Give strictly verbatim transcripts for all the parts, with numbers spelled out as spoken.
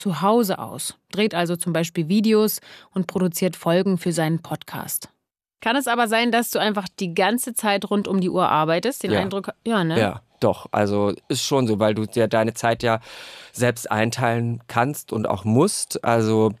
zu Hause aus, dreht also zum Beispiel Videos und produziert Folgen für seinen Podcast. Kann es aber sein, dass du einfach die ganze Zeit rund um die Uhr arbeitest? Den Ja. Eindruck, ja, ne? Ja, doch. Also ist schon so, weil du dir deine Zeit ja selbst einteilen kannst und auch musst. Also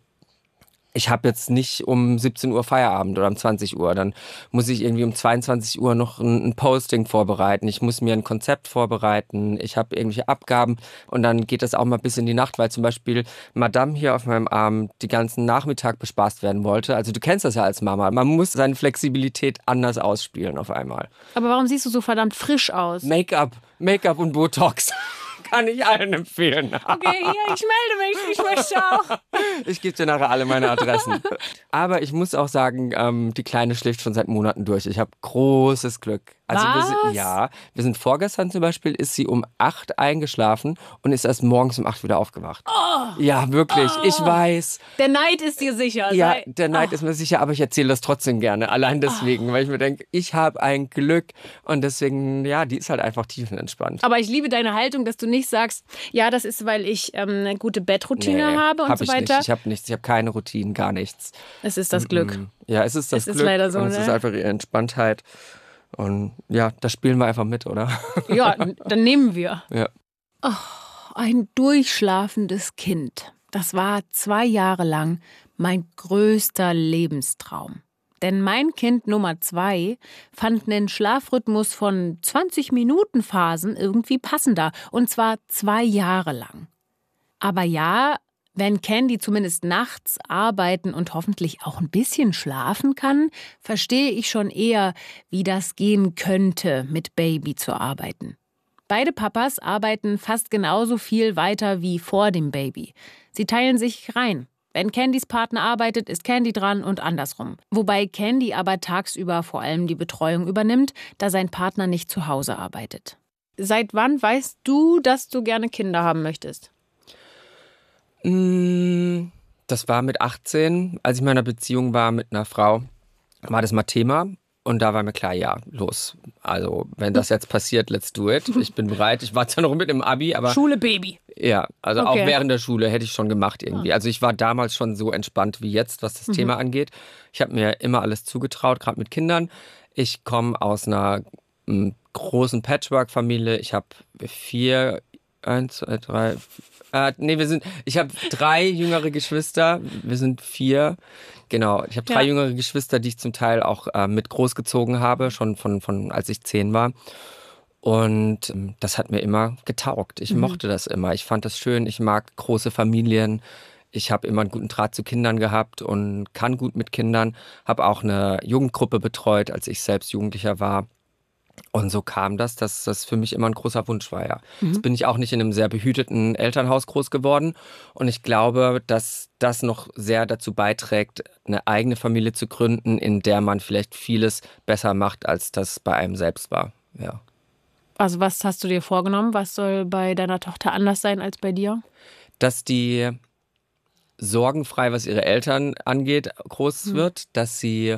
ich habe jetzt nicht um siebzehn Uhr Feierabend oder um zwanzig Uhr. Dann muss ich irgendwie um zweiundzwanzig Uhr noch ein, ein Posting vorbereiten. Ich muss mir ein Konzept vorbereiten. Ich habe irgendwelche Abgaben und dann geht das auch mal bis in die Nacht, weil zum Beispiel Madame hier auf meinem Arm die ganzen Nachmittag bespaßt werden wollte. Also du kennst das ja als Mama. Man muss seine Flexibilität anders ausspielen auf einmal. Aber warum siehst du so verdammt frisch aus? Make-up, Make-up und Botox. Kann ich allen empfehlen. Okay, hier, ich melde mich, ich möchte auch. Ich gebe dir nachher alle meine Adressen. Aber ich muss auch sagen, ähm, die Kleine schläft schon seit Monaten durch. Ich habe großes Glück. Also wir Was? sind, ja, wir sind vorgestern zum Beispiel, ist sie um acht eingeschlafen und ist erst morgens um acht wieder aufgewacht. Oh. Ja, wirklich, Oh. ich weiß. Der Neid ist dir sicher. Ja, sei- der Neid Oh. ist mir sicher, aber ich erzähle das trotzdem gerne. Allein deswegen, weil ich mir denke, ich habe ein Glück und deswegen, ja, die ist halt einfach tiefenentspannt. Aber ich liebe deine Haltung, dass du nicht sagst, ja, das ist, weil ich ähm, eine gute Bettroutine Nee, habe und hab so ich weiter. Nicht. Ich habe nichts, ich habe keine Routinen, gar nichts. Es ist das Glück. Ja, es ist das Es ist Glück leider so, und es ne? ist einfach ihre Entspanntheit. Und ja, das spielen wir einfach mit, oder? Ja, dann nehmen wir. Ja. Oh, ein durchschlafendes Kind. Das war zwei Jahre lang mein größter Lebenstraum. Denn mein Kind Nummer zwei fand einen Schlafrhythmus von zwanzig-Minuten-Phasen irgendwie passender. Und zwar zwei Jahre lang. Aber ja, wenn Candy zumindest nachts arbeiten und hoffentlich auch ein bisschen schlafen kann, verstehe ich schon eher, wie das gehen könnte, mit Baby zu arbeiten. Beide Papas arbeiten fast genauso viel weiter wie vor dem Baby. Sie teilen sich rein. Wenn Candys Partner arbeitet, ist Candy dran und andersrum. Wobei Candy aber tagsüber vor allem die Betreuung übernimmt, da sein Partner nicht zu Hause arbeitet. Seit wann weißt du, dass du gerne Kinder haben möchtest? Das war mit achtzehn, als ich in meiner Beziehung war mit einer Frau, war das mal Thema. Und da war mir klar, ja, los. Also, wenn das jetzt passiert, let's do it. Ich bin bereit. Ich war zwar noch mit im Abi, aber... Schule, Baby. Ja, also Okay. auch während der Schule hätte ich schon gemacht irgendwie. Also ich war damals schon so entspannt wie jetzt, was das Mhm. Thema angeht. Ich habe mir immer alles zugetraut, gerade mit Kindern. Ich komme aus einer m, großen Patchwork-Familie. Ich habe vier, eins, zwei, drei... Äh, nee, wir sind... Ich habe drei jüngere Geschwister. Wir sind vier... Genau, ich habe drei Ja. jüngere Geschwister, die ich zum Teil auch äh, mit großgezogen habe, schon von, von als ich zehn war. Und ähm, das hat mir immer getaugt. Ich Mhm. mochte das immer. Ich fand das schön. Ich mag große Familien. Ich habe immer einen guten Draht zu Kindern gehabt und kann gut mit Kindern. Habe auch eine Jugendgruppe betreut, als ich selbst Jugendlicher war. Und so kam das, dass das für mich immer ein großer Wunsch war, ja. Mhm. Jetzt bin ich auch nicht in einem sehr behüteten Elternhaus groß geworden. Und ich glaube, dass das noch sehr dazu beiträgt, eine eigene Familie zu gründen, in der man vielleicht vieles besser macht, als das bei einem selbst war, ja. Also was hast du dir vorgenommen? Was soll bei deiner Tochter anders sein als bei dir? Dass die sorgenfrei, was ihre Eltern angeht, groß Mhm. wird, dass sie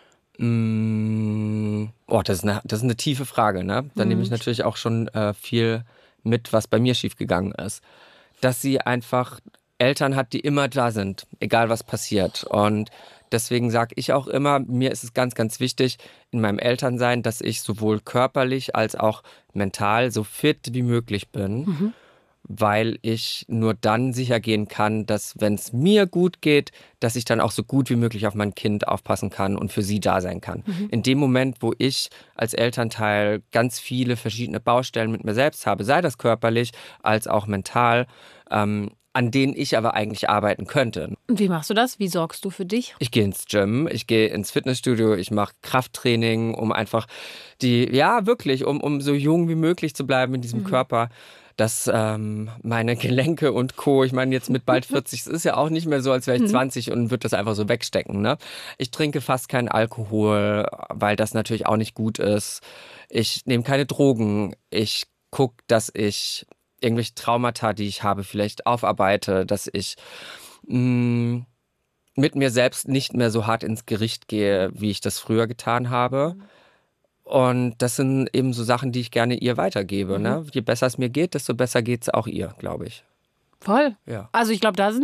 mh, oh, das ist eine, das ist eine tiefe Frage, ne? Da Mhm. nehme ich natürlich auch schon äh, viel mit, was bei mir schiefgegangen ist. Dass sie einfach Eltern hat, die immer da sind, egal was passiert. Und deswegen sage ich auch immer, mir ist es ganz, ganz wichtig in meinem Elternsein, dass ich sowohl körperlich als auch mental so fit wie möglich bin. Mhm. Weil ich nur dann sicher gehen kann, dass, wenn es mir gut geht, dass ich dann auch so gut wie möglich auf mein Kind aufpassen kann und für sie da sein kann. Mhm. In dem Moment, wo ich als Elternteil ganz viele verschiedene Baustellen mit mir selbst habe, sei das körperlich als auch mental, ähm, an denen ich aber eigentlich arbeiten könnte. Und wie machst du das? Wie sorgst du für dich? Ich gehe ins Gym, ich gehe ins Fitnessstudio, ich mache Krafttraining, um einfach die, ja wirklich, um, um so jung wie möglich zu bleiben in diesem Mhm. Körper. Dass ähm, meine Gelenke und Co., ich meine jetzt mit bald vierzig, es ist ja auch nicht mehr so, als wäre ich Mhm. zwanzig und würde das einfach so wegstecken. Ne? Ich trinke fast keinen Alkohol, weil das natürlich auch nicht gut ist. Ich nehme keine Drogen. Ich gucke, dass ich irgendwelche Traumata, die ich habe, vielleicht aufarbeite, dass ich mh, mit mir selbst nicht mehr so hart ins Gericht gehe, wie ich das früher getan habe. Und das sind eben so Sachen, die ich gerne ihr weitergebe. Mhm. Ne? Je besser es mir geht, desto besser geht es auch ihr, glaube ich. Voll. Ja. Also ich glaube, da sind